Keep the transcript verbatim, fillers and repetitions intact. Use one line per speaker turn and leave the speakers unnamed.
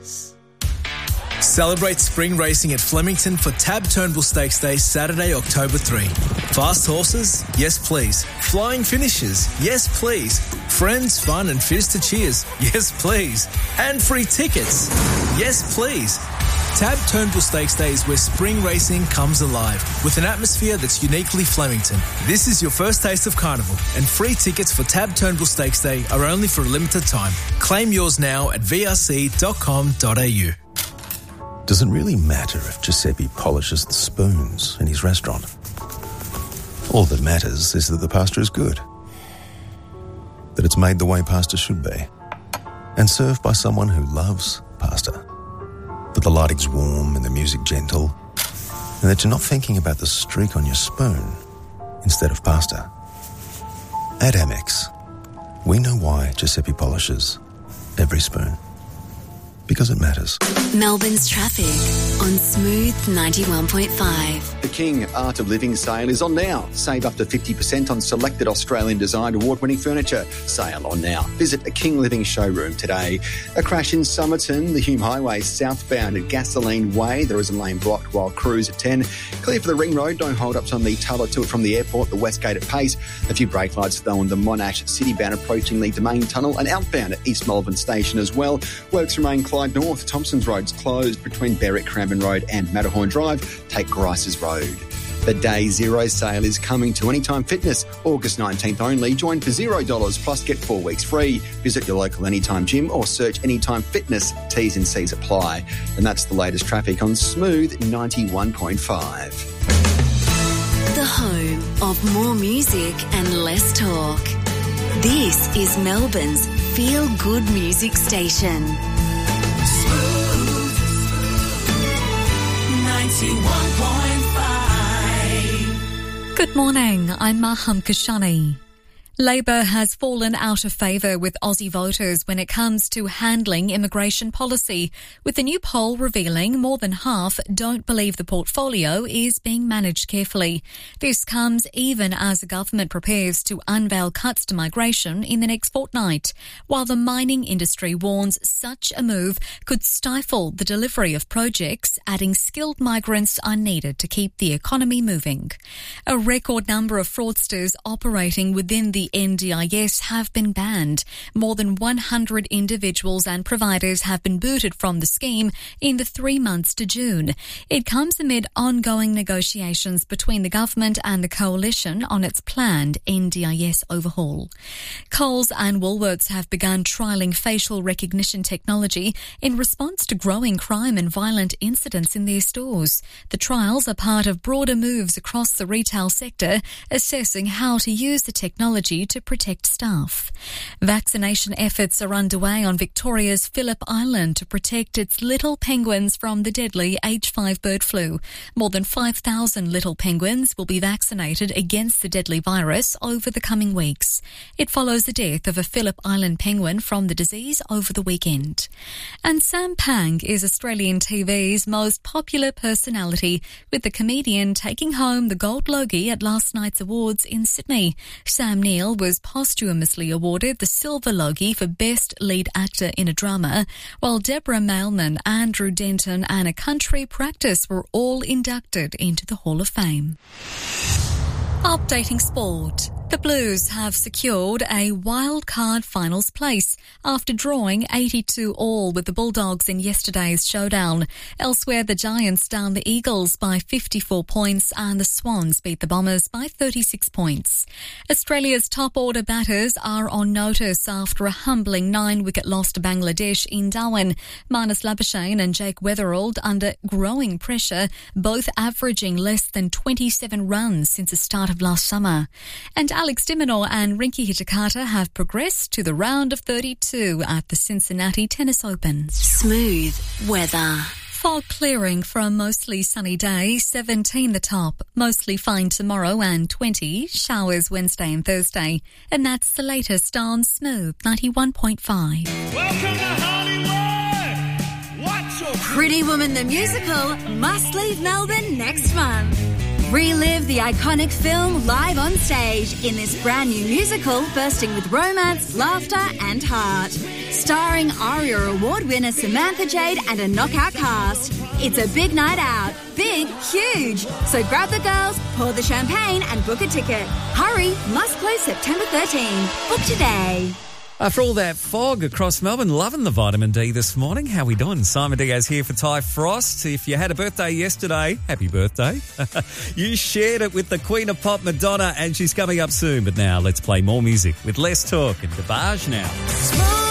Celebrate spring racing at Flemington for Tab Turnbull Stakes Day, Saturday, October third. Fast horses? Yes, please. Flying finishes? Yes, please. Friends, fun and fizz to cheers? Yes, please. And free tickets? Yes, please. Tab Turnbull Stakes Day is where spring racing comes alive with an atmosphere that's uniquely Flemington. This is your first taste of carnival, and free tickets for Tab Turnbull Stakes Day are only for a limited time. Claim yours now at v r c dot com dot a u.
Does it really matter if Giuseppe polishes the spoons in his restaurant? All that matters is that the pasta is good, that it's made the way pasta should be, and served by someone who loves pasta, that the lighting's warm and the music gentle, and that you're not thinking about the streak on your spoon instead of pasta. At Amex, we know why Giuseppe polishes every spoon. Because it matters.
Melbourne's traffic on Smooth ninety-one point five.
The King Art of Living sale is on now. Save up to fifty percent on selected Australian designed award-winning furniture. Sale on now. Visit a King Living showroom today. A crash in Somerton, the Hume Highway southbound at Gasoline Way. There is a lane blocked while crews at ten. Clear for the Ring Road. No hold-ups on the Tulla to it from the airport, the West Gate at Pace. A few brake lights though on the Monash City-bound approaching the Domain Tunnel and outbound at East Melbourne Station as well. Works remain Clyde North. Thompson's Road's closed between Berwick, Cranbourne Road and Matterhorn Drive. Take Grice's Road. The Day Zero sale is coming to Anytime Fitness, August nineteenth only. Join for zero dollars plus get four weeks free. Visit your local Anytime gym or search Anytime Fitness. T's and C's apply. And that's the latest traffic on Smooth ninety-one point five.
The home of more music and less talk. This is Melbourne's feel-good music station.
Smooth ninety-one point five.
Good morning, I'm Maham Kashani. Labor has fallen out of favour with Aussie voters when it comes to handling immigration policy, with the new poll revealing more than half don't believe the portfolio is being managed carefully. This comes even as the government prepares to unveil cuts to migration in the next fortnight, while the mining industry warns such a move could stifle the delivery of projects, adding skilled migrants are needed to keep the economy moving. A record number of fraudsters operating within the N D I S have been banned. More than one hundred individuals and providers have been booted from the scheme in the three months to June. It comes amid ongoing negotiations between the government and the coalition on its planned N D I S overhaul. Coles and Woolworths have begun trialling facial recognition technology in response to growing crime and violent incidents in their stores. The trials are part of broader moves across the retail sector, assessing how to use the technology to protect staff. Vaccination efforts are underway on Victoria's Phillip Island to protect its little penguins from the deadly H five bird flu. More than five thousand little penguins will be vaccinated against the deadly virus over the coming weeks. It follows the death of a Phillip Island penguin from the disease over the weekend. And Sam Pang is Australian T V's most popular personality, with the comedian taking home the Gold Logie at last night's awards in Sydney. Sam Neill was posthumously awarded the Silver Logie for Best Lead Actor in a Drama, while Deborah Mailman, Andrew Denton and A Country Practice were all inducted into the Hall of Fame. Updating sport. The Blues have secured a wild-card finals place after drawing eighty-two all with the Bulldogs in yesterday's showdown. Elsewhere, the Giants downed the Eagles by fifty-four points and the Swans beat the Bombers by thirty-six points. Australia's top-order batters are on notice after a humbling nine-wicket loss to Bangladesh in Darwin. Marnus Labuschagne and Jake Weatherald under growing pressure, both averaging less than twenty-seven runs since the start of last summer. And Alex de Minaur and Rinky Hijikata have progressed to the round of thirty-two at the Cincinnati Tennis Open.
Smooth weather.
Fog clearing for a mostly sunny day, seventeen the top, mostly fine tomorrow and twenty, showers Wednesday and Thursday. And that's the latest on Smooth ninety-one point five.
Welcome to Hollywood! Watch your
Pretty Woman the Musical must leave Melbourne next month. Relive the iconic film live on stage in this brand new musical bursting with romance, laughter and heart. starring Aria Award winner Samantha Jade and a knockout cast. It's a big night out. Big, huge. So grab the girls, pour the champagne and book a ticket. Hurry, must close September thirteenth. Book today.
After all that fog across Melbourne, loving the vitamin D this morning. How we doing? Simon Diaz here for Ty Frost. If you had a birthday yesterday, happy birthday. You shared it with the Queen of Pop, Madonna, and she's coming up soon. But now let's play more music with less talk and Garbage now.